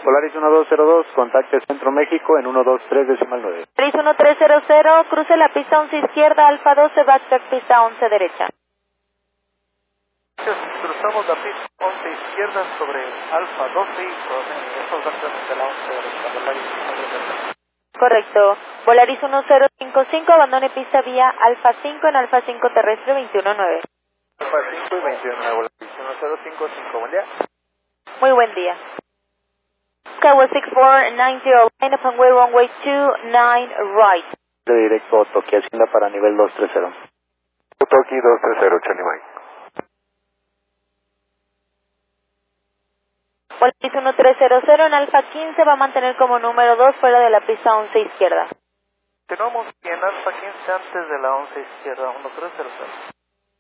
Polaris 1202, contacte Centro México en 123.9. Polaris 1300, cruce la pista 11 izquierda, Alfa 12, backtrack pista 11 derecha. Cruzamos la pista 11 izquierda sobre Alfa 12 y estos datos de la 11 derecha. Correcto. Volaris 1055, abandone pista vía Alfa 5 en Alfa 5 terrestre 219. Alfa 5 y 29, Volaris 1055, buen día. Muy buen día. Skyway 6490, line upon way runway 29 right. De directo Toki Hacienda para nivel 230. Toki 230, Charlie Mike. Volaris 1300 en Alfa 15 va a mantener como número 2 fuera de la pista 11 izquierda. Tenemos en Alfa 15 antes de la 11 izquierda, 1300.